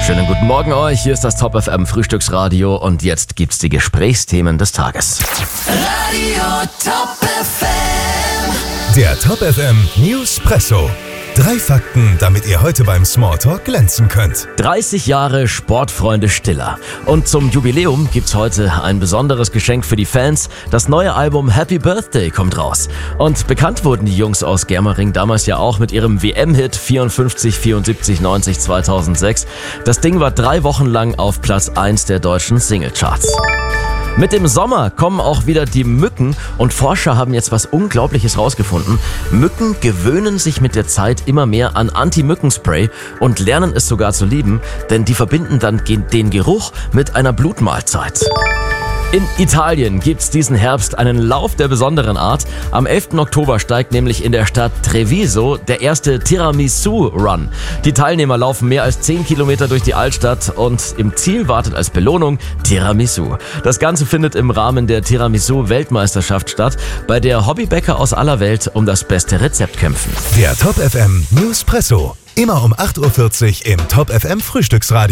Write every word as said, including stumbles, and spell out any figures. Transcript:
Schönen guten Morgen euch, hier ist das Top F M Frühstücksradio und jetzt gibt's die Gesprächsthemen des Tages. Radio Top F M. Der Top F M Newspresso. Drei Fakten, damit ihr heute beim Smalltalk glänzen könnt. dreißig Jahre Sportfreunde Stiller. Und zum Jubiläum gibt's heute ein besonderes Geschenk für die Fans. Das neue Album Happy Birthday kommt raus. Und bekannt wurden die Jungs aus Germering damals ja auch mit ihrem W M-Hit vierundfünfzig, vierundsiebzig, neunzig, zweitausendsechs. Das Ding war drei Wochen lang auf Platz eins der deutschen Singlecharts. Mit dem Sommer kommen auch wieder die Mücken und Forscher haben jetzt was Unglaubliches rausgefunden. Mücken gewöhnen sich mit der Zeit immer mehr an Anti-Mücken-Spray und lernen es sogar zu lieben, denn die verbinden dann den Geruch mit einer Blutmahlzeit. In Italien gibt's diesen Herbst einen Lauf der besonderen Art. Am elften Oktober steigt nämlich in der Stadt Treviso der erste Tiramisu-Run. Die Teilnehmer laufen mehr als zehn Kilometer durch die Altstadt und im Ziel wartet als Belohnung Tiramisu. Das Ganze findet im Rahmen der Tiramisu-Weltmeisterschaft statt, bei der Hobbybäcker aus aller Welt um das beste Rezept kämpfen. Der Top F M Newspresso. Immer um acht Uhr vierzig im Top F M Frühstücksradio.